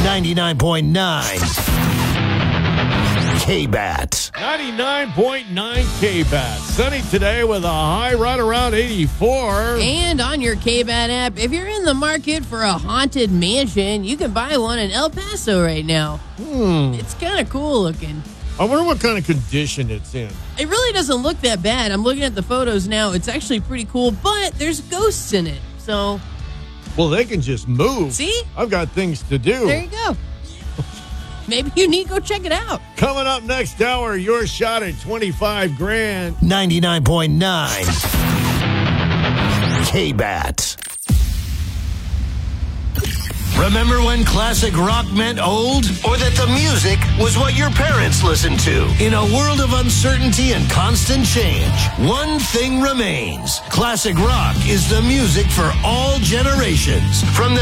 99.9 K-Bat. 99.9 K-Bat. Sunny today with a high right around 84. And on your K-Bat app, if you're in the market for a haunted mansion, you can buy one in El Paso right now. It's kind of cool looking. I wonder what kind of condition it's in. It really doesn't look that bad. I'm looking at the photos now. It's actually pretty cool, but there's ghosts in it. So, Well, they can just move. see? I've got things to do. There you go. Maybe you need to go check it out. Coming up next hour, your shot at 25 grand. 99.9 K-Bat. Remember when classic rock meant old? Or that the music was what your parents listened to? In a world of uncertainty and constant change, one thing remains. Classic rock is the music for all generations. From the